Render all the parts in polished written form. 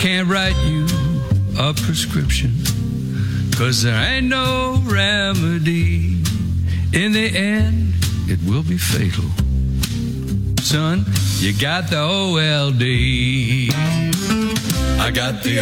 can't write you a prescription, 'cause there ain't no remedy. In the end, it will be fatal. Son, you got the OLD. I got the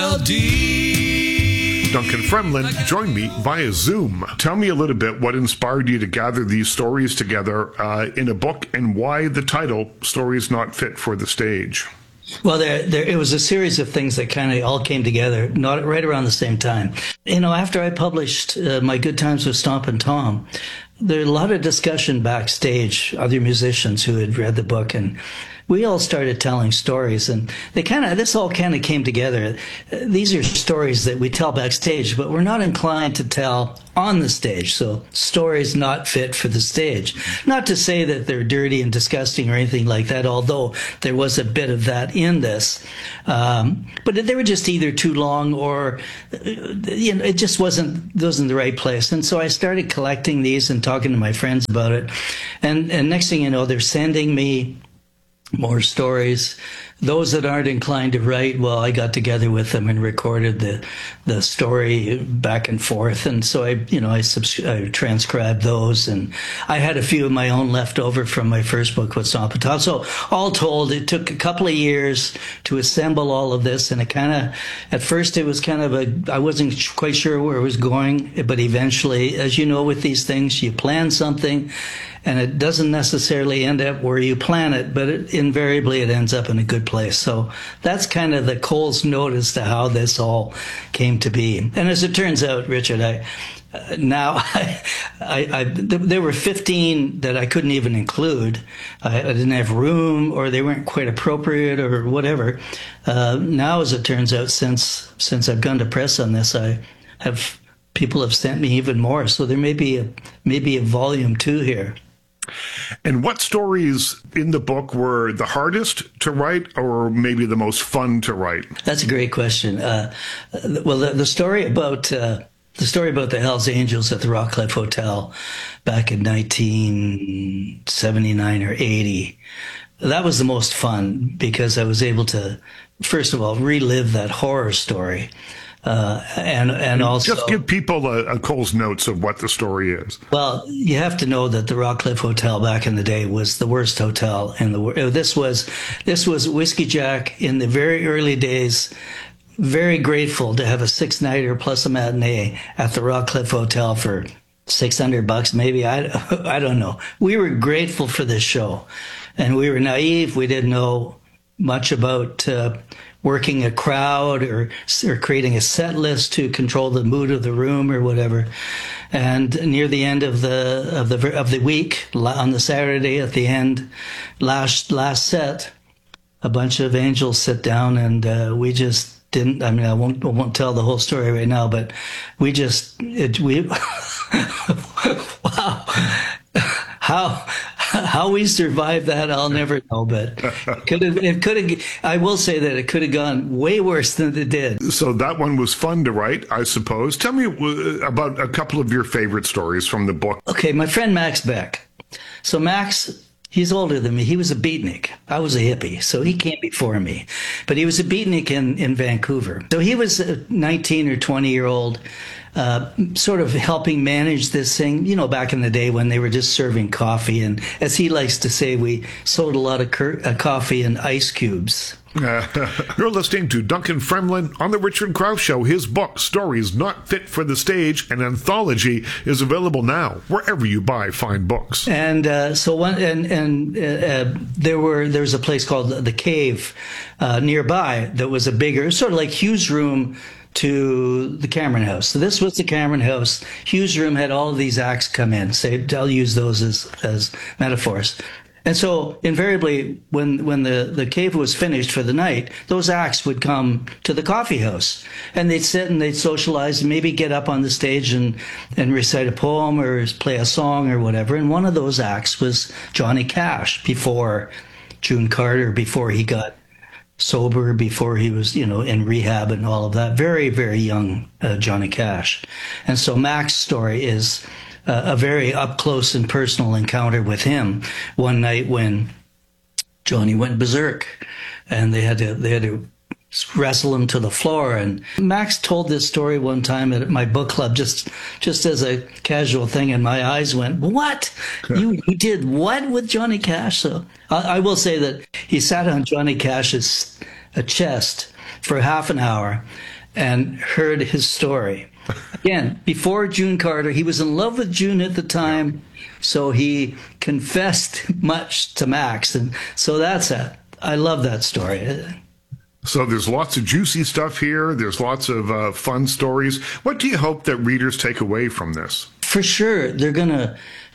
OLD. Duncan Fremlin joined me via Zoom. Tell me a little bit what inspired you to gather these stories together in a book, and why the title, Stories Not Fit for the Stage. Well, it was a series of things that kind of all came together, not right around the same time. You know, after I published My Good Times with Stompin' Tom, there was a lot of discussion backstage, other musicians who had read the book, and we all started telling stories, and this all kind of came together. These are stories that we tell backstage, but we're not inclined to tell on the stage. So stories not fit for the stage. Not to say that they're dirty and disgusting or anything like that, although there was a bit of that in this. But they were just either too long, or it just wasn't the right place. And so I started collecting these and talking to my friends about it. And next thing you know, they're sending me more stories. Those that aren't inclined to write, well, I got together with them and recorded the story back and forth. And so I transcribed those, and I had a few of my own left over from my first book with Stompin' Tom. So all told, it took a couple of years to assemble all of this. And at first it was I wasn't quite sure where it was going, but eventually, as you know, with these things, you plan something, and it doesn't necessarily end up where you plan it, but invariably it ends up in a good place. So that's kind of the Cole's note as to how this all came to be. And as it turns out, Richard, there were 15 that I couldn't even include. I didn't have room, or they weren't quite appropriate, or whatever. Now, as it turns out, since I've gone to press on this, people have sent me even more. So there may be a volume 2 here. And what stories in the book were the hardest to write, or maybe the most fun to write? That's a great question. The story about the Hells Angels at the Rockcliffe Hotel back in 1979 or 80, that was the most fun, because I was able to, first of all, relive that horror story. And also just give people a Cole's notes of what the story is. Well, you have to know that the Rockcliffe Hotel back in the day was the worst hotel in the world. This was Whiskey Jack in the very early days. Very grateful to have a 6-nighter plus a matinee at the Rockcliffe Hotel for $600, maybe. I don't know. We were grateful for this show, and we were naive. We didn't know much about working a crowd or creating a set list to control the mood of the room or whatever. And near the end of the week, on the Saturday at the end, last set, a bunch of angels sit down, and we just didn't. I mean, I won't tell the whole story right now, but wow. How we survived that, I'll never know. But it could have. I will say that it could have gone way worse than it did. So that one was fun to write, I suppose. Tell me about a couple of your favorite stories from the book. Okay, my friend Max Beck. So Max, he's older than me. He was a beatnik. I was a hippie, so he came before me. But he was a beatnik in Vancouver. So he was a 19 or 20-year-old. Sort of helping manage this thing, back in the day when they were just serving coffee. And as he likes to say, we sold a lot of coffee in ice cubes. You're listening to Duncan Fremlin on The Richard Crouse Show. His book, Stories Not Fit for the Stage, an anthology, is available now wherever you buy fine books. And there's a place called The Cave nearby that was a bigger, sort of like Hugh's Room to the Cameron House. So this was the Cameron House. Hugh's Room had all of these acts come in. I'll use those as metaphors. And so invariably, when the cave was finished for the night, those acts would come to the coffee house, and they'd sit and they'd socialize and maybe get up on the stage and recite a poem or play a song or whatever. And one of those acts was Johnny Cash, before June Carter, before he got sober, before he was, in rehab and all of that. Very, very young Johnny Cash. And so Max's story is a very up close and personal encounter with him one night when Johnny went berserk, and they had to wrestle him to the floor. And Max told this story one time at my book club, just as a casual thing, and my eyes went, "What? You did what with Johnny Cash?" So I will say that he sat on Johnny Cash's chest for half an hour and heard his story. Again, before June Carter, he was in love with June at the time, so he confessed much to Max. And so I love that story. So there's lots of juicy stuff here. There's lots of fun stories. What do you hope that readers take away from this? For sure, they're gonna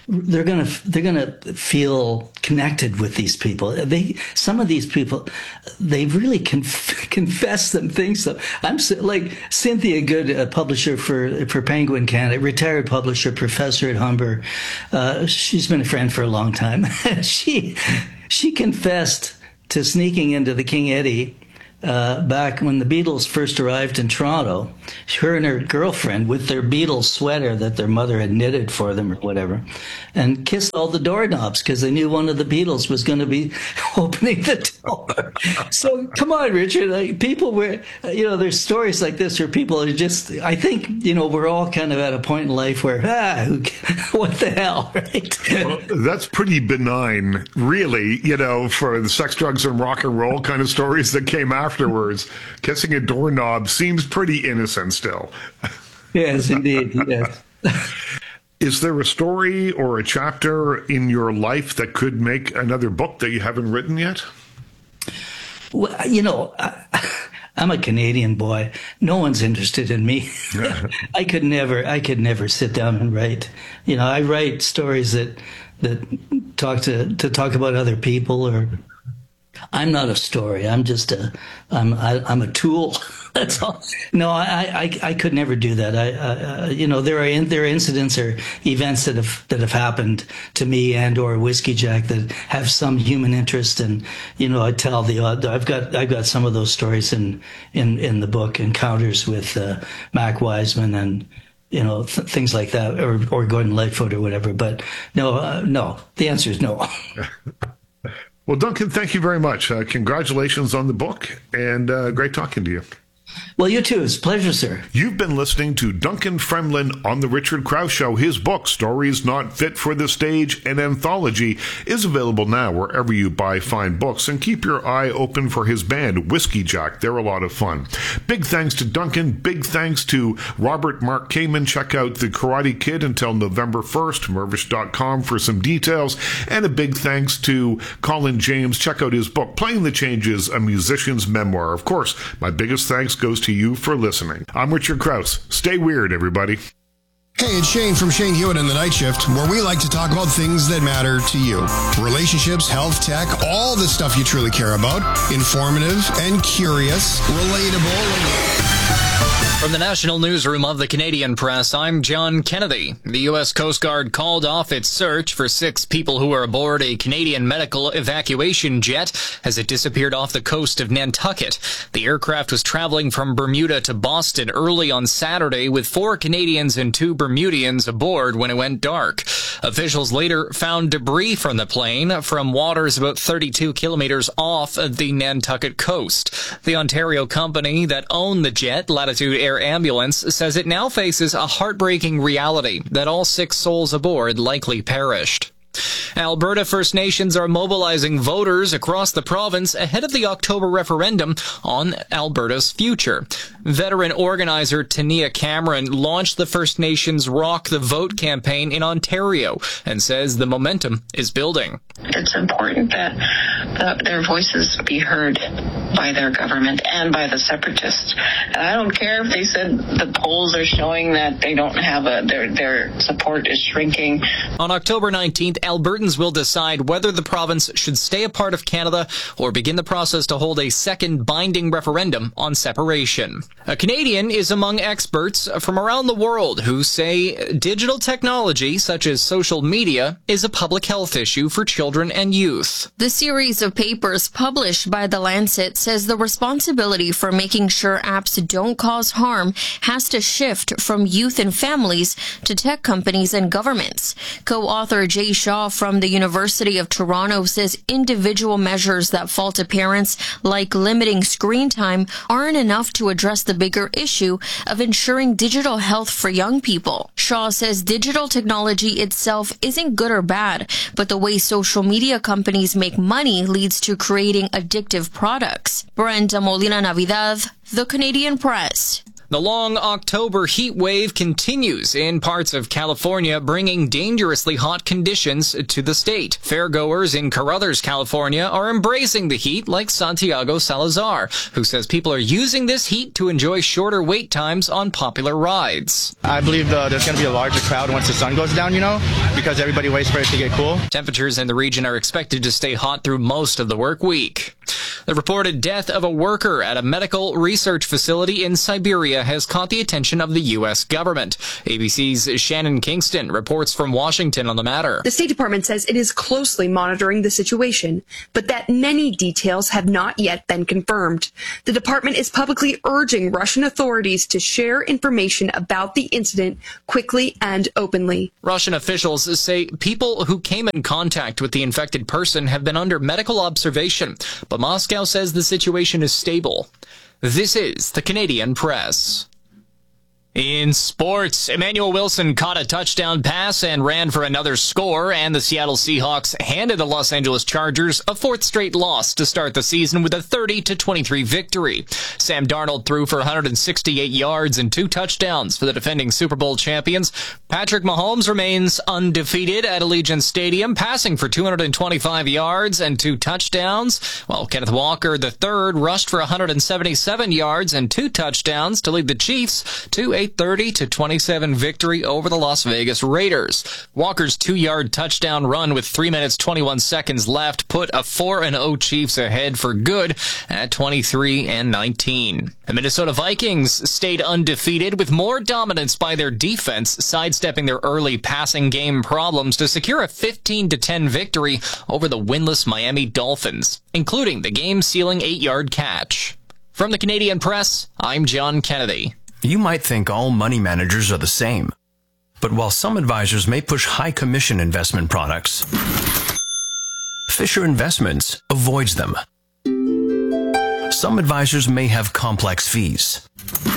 feel connected with these people. Some of these people, they really confess some things. So I'm like Cynthia Good, a publisher for Penguin Canada, retired publisher, professor at Humber. She's been a friend for a long time. She confessed to sneaking into the King Eddie back when the Beatles first arrived in Toronto. Her and her girlfriend, with their Beatles sweater that their mother had knitted for them or whatever, and kissed all the doorknobs because they knew one of the Beatles was going to be opening the door. So come on, Richard. Like, people were, there's stories like this where people are just, I think, we're all kind of at a point in life where, what the hell, right? Well, that's pretty benign, really, for the sex, drugs, and rock and roll kind of stories that came afterwards. Kissing a doorknob seems pretty innocent still. Yes, indeed. Yes. Is there a story or a chapter in your life that could make another book that you haven't written yet? Well, I'm a Canadian boy. No one's interested in me. I could never sit down and write. I write stories that talk about other people, or I'm not a story. I'm just I'm a tool. That's all. No, I could never do that. There are incidents or events that have happened to me and or Whiskey Jack that have some human interest, and I tell the odd. I've got some of those stories in the book, Encounters with Mac Wiseman and things like that, or Gordon Lightfoot or whatever. But no. The answer is no. Well, Duncan, thank you very much. Congratulations on the book, and great talking to you. Well, you too. It's a pleasure, sir. You've been listening to Duncan Fremlin on The Richard Krause Show. His book, Stories Not Fit for the Stage, an anthology, is available now wherever you buy fine books. And keep your eye open for his band, Whiskey Jack. They're a lot of fun. Big thanks to Duncan. Big thanks to Robert Mark Kamen. Check out The Karate Kid until November 1st, Mirvish.com for some details. And a big thanks to Colin James. Check out his book, Playing the Changes, A Musician's Memoir. Of course, my biggest thanks goes to you for listening. I'm Richard Krause. Stay weird, everybody. Hey, it's Shane from Shane Hewitt and The Night Shift, where we like to talk about things that matter to you. Relationships, health, tech, all the stuff you truly care about. Informative and curious. Relatable. From the National Newsroom of the Canadian Press, I'm John Kennedy. The U.S. Coast Guard called off its search for 6 people who were aboard a Canadian medical evacuation jet as it disappeared off the coast of Nantucket. The aircraft was traveling from Bermuda to Boston early on Saturday with 4 Canadians and 2 Bermudians aboard when it went dark. Officials later found debris from the plane from waters about 32 kilometers off the Nantucket coast. The Ontario company that owned the jet, Latitude Air Ambulance, says it now faces a heartbreaking reality that all 6 souls aboard likely perished. Alberta First Nations are mobilizing voters across the province ahead of the October referendum on Alberta's future. Veteran organizer Tania Cameron launched the First Nations Rock the Vote campaign in Ontario and says the momentum is building. It's important that their voices be heard by their government and by the separatists. And I don't care if they said the polls are showing that they don't have their support is shrinking. On October 19th, Albertans will decide whether the province should stay a part of Canada or begin the process to hold a second binding referendum on separation. A Canadian is among experts from around the world who say digital technology, such as social media, is a public health issue for children and youth. The series of papers published by The Lancet says the responsibility for making sure apps don't cause harm has to shift from youth and families to tech companies and governments. Co-author Jay Shaw from the University of Toronto says individual measures that fall to parents, like limiting screen time, aren't enough to address the bigger issue of ensuring digital health for young people. Shaw says digital technology itself isn't good or bad, but the way social media companies make money leads to creating addictive products. Brenda Molina Navidad, The Canadian Press. The long October heat wave continues in parts of California, bringing dangerously hot conditions to the state. Fairgoers in Carruthers, California are embracing the heat, like Santiago Salazar, who says people are using this heat to enjoy shorter wait times on popular rides. I believe there's going to be a larger crowd once the sun goes down, because everybody waits for it to get cool. Temperatures in the region are expected to stay hot through most of the work week. The reported death of a worker at a medical research facility in Siberia has caught the attention of the U.S. government. ABC's Shannon Kingston reports from Washington on the matter. The State Department says it is closely monitoring the situation, but that many details have not yet been confirmed. The department is publicly urging Russian authorities to share information about the incident quickly and openly. Russian officials say people who came in contact with the infected person have been under medical observation, but Moscow says the situation is stable. This is the Canadian Press. In sports, Emmanuel Wilson caught a touchdown pass and ran for another score, and the Seattle Seahawks handed the Los Angeles Chargers a fourth straight loss to start the season with a 30-23 victory. Sam Darnold threw for 168 yards and 2 touchdowns for the defending Super Bowl champions. Patrick Mahomes remains undefeated at Allegiant Stadium, passing for 225 yards and 2 touchdowns, while Kenneth Walker III rushed for 177 yards and 2 touchdowns to lead the Chiefs to a 30-27 victory over the Las Vegas Raiders. Walker's 2-yard touchdown run with 3 minutes 21 seconds left put a 4-0 Chiefs ahead for good at 23-19. The Minnesota Vikings stayed undefeated with more dominance by their defense, sidestepping their early passing game problems to secure a 15-10 victory over the winless Miami Dolphins, including the game-sealing 8-yard catch. From the Canadian Press, I'm John Kennedy. You might think all money managers are the same, but while some advisors may push high commission investment products, Fisher Investments avoids them. Some advisors may have complex fees.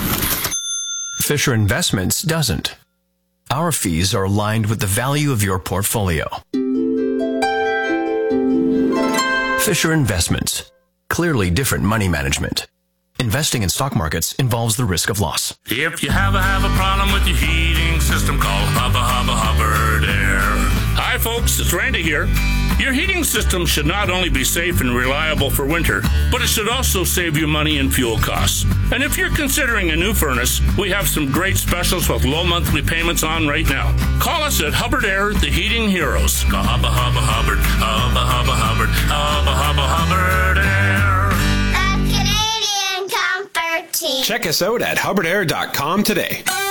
Fisher Investments doesn't. Our fees are aligned with the value of your portfolio. Fisher Investments. Clearly different money management. Investing in stock markets involves the risk of loss. If you have a problem with your heating system, call Hubbard Air. Hi folks, it's Randy here. Your heating system should not only be safe and reliable for winter, but it should also save you money and fuel costs. And if you're considering a new furnace, we have some great specials with low monthly payments on right now. Call us at Hubbard Air, the heating heroes. Call Hubbard Air. Check us out at HubbardAir.com today.